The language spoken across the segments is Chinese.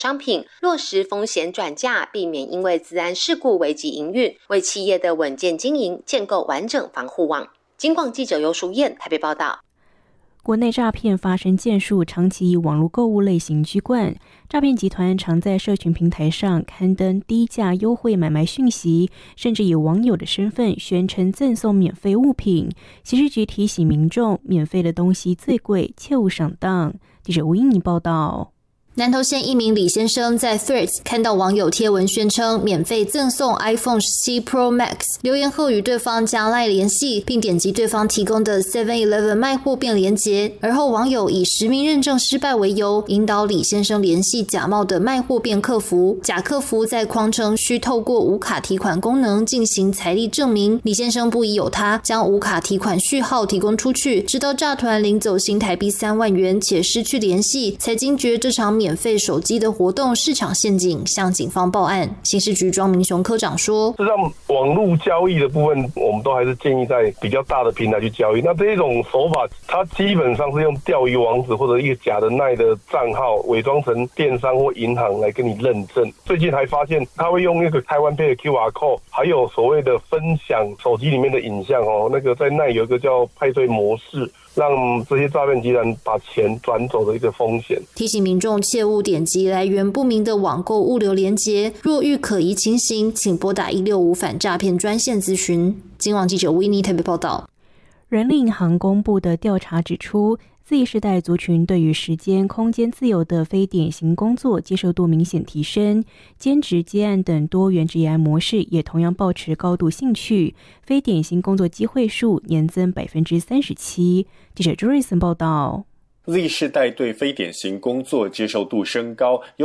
商品，落实风险转嫁，避免因为资安事故危及营运，为企业的稳健经营建构完整防护网。警广记者尤淑燕台北报道。 国内诈骗发生件数长期以网络购物类型居冠，诈骗集团常在社群平台上刊登低价优惠买卖讯息，甚至以网友的身份宣称赠送免费物品。刑事局提醒民众，免费的东西最贵，切勿上当。记者吴英妮报道。 南投县一名李先生在 Threads 看到网友贴文宣称免费赠送 iPhone 17 Pro Max， 留言后与对方加 LINE 联系，并点击对方提供的 7-Eleven 卖货便连结，而后网友以实名认证失败为由，引导李先生联系假冒的卖货便客服，假客服在框称需透过无卡提款功能进行财力证明，李先生不疑有他，将无卡提款序号提供出去，直到诈团领走新台币3万元且失去联系，才惊觉这场免费手机的活动市场陷阱，向警方报案。刑事局庄明雄科长说， 这让网络交易的部分，我们都还是建议在比较大的平台去交易。那这一种手法，它基本上是用钓鱼网址或者一个假的NINE的账号，伪装成电商或银行来跟你认证。最近还发现，他会用那个台湾Pay的 QR code， 还有所谓的分享手机里面的影像哦，那个在NINE有一个叫派对模式，让这些诈骗集团把钱转走的一个风险。 提醒民众切勿点击来源不明的网购物流连结，若遇可疑情形，请拨打165反诈骗专线咨询。今晚记者维尼台北报道。 人力银行公布的调查指出，Z世代族群对于时间、空间自由的非典型工作接受度明显提升，兼职、接案等多元职业模式也同样抱持高度兴趣，非典型工作机会数年增37%。记者朱瑞森报道。 Z 世代对非典型工作接受度升高，有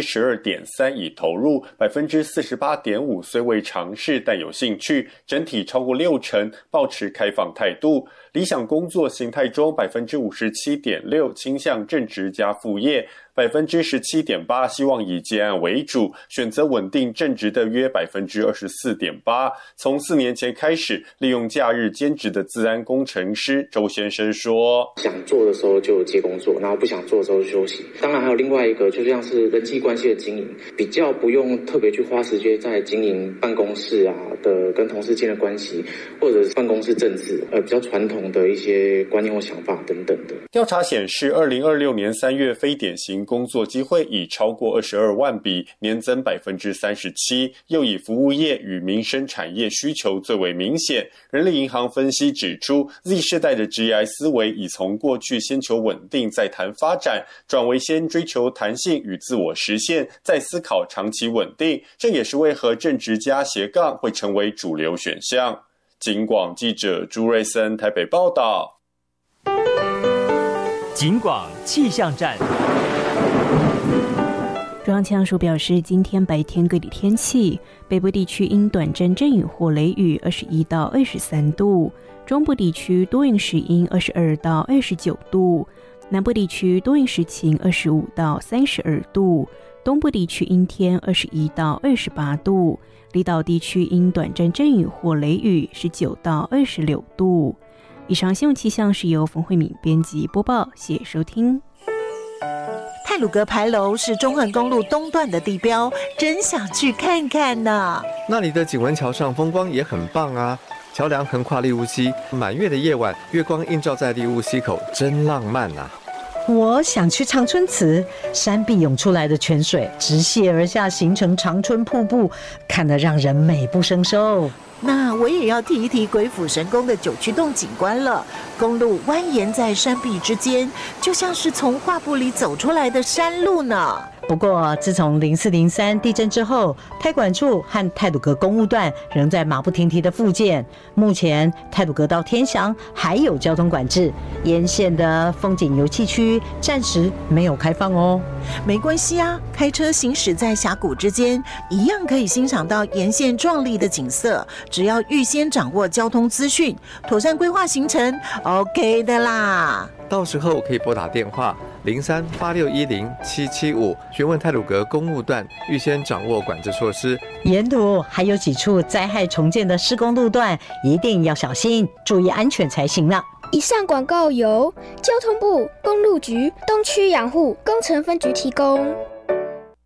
12.3% 已投入， 48.5% 虽未尝试但有兴趣，整体超过60%抱持开放态度。理想工作形态中 57.6% 倾向正职加副业， 17.8% 希望以接案为主，选择稳定正职的约 24.8%。 从4年前开始利用假日兼职的资安工程师周先生说， 想做的时候就接工作，然后不想做的时候休息。当然还有另外一个，就像是人际关系的经营，比较不用特别去花时间在经营办公室啊的跟同事间的关系，或者是办公室政治，比较传统的一些观念或想法等等的。 调查显示2026年3月非典型工作机会已超过22万笔，年增 37%， 又以服务业与民生产业需求最为明显。人力银行分析指出， Z 世代的职业思维已从过去先求稳定再谈发展，转为先追求弹性与自我实现，再思考长期稳定，这也是为何正职加斜杠会成为主流选项。警广记者朱瑞森台北报道。 警广气象站。 中央气象署表示，今天白天各地天气，北部地区因短暂阵雨或雷雨21到23度，中部地区多云时阴22到29度，南部地区多云时晴25到32度，东部地区阴天21到28度，离岛地区因短暂阵雨或雷雨19到26度。以上新闻气象是由冯慧敏编辑播报，谢谢收听。 太鲁阁牌楼是中横公路东段的地标，真想去看看呢。 那里的景文桥上风光也很棒啊，桥梁横跨利乌溪，满月的夜晚，月光映照在利乌溪口，真浪漫啊。 我想去长春祠，山壁涌出来的泉水直泻而下，形成长春瀑布，看得让人美不胜收。 那我也要提一提鬼斧神工的九曲洞景观了，公路蜿蜒在山壁之间，就像是从画布里走出来的山路呢。 不过自从04、03地震之后，太管处和太鲁阁公路段仍在马不停蹄的复建，目前太鲁阁到天祥还有交通管制，沿线的风景游憩区暂时没有开放哦。 没关系啊，开车行驶在峡谷之间，一样可以欣赏到沿线壮丽的景色，只要预先掌握交通资讯，妥善规划行程 ，OK 的啦。 到时候可以拨打电话03-8610-775，询问太鲁阁公路段，预先掌握管制措施。 沿途还有几处灾害重建的施工路段，一定要小心，注意安全才行呢。 以上广告由交通部公路局东区养护工程分局提供。